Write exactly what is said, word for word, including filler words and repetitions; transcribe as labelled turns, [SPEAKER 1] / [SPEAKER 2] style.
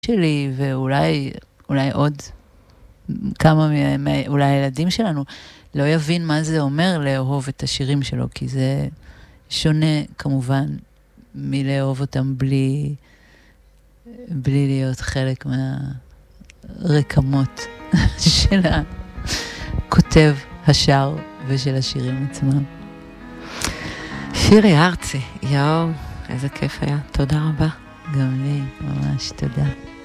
[SPEAKER 1] שלי, ואולי אולי עוד כמה, אולי הילדים שלנו, לא יבין מה זה אומר לאהוב את השירים שלו, כי זה שונה כמובן מלאהוב אותם בלי, בלי להיות חלק מהרקמות של הכותב, השר ושל השירים עצמם.
[SPEAKER 2] שירי ארצי, יאו, איזה כיף היה, תודה רבה.
[SPEAKER 1] גם לי, ממש תודה.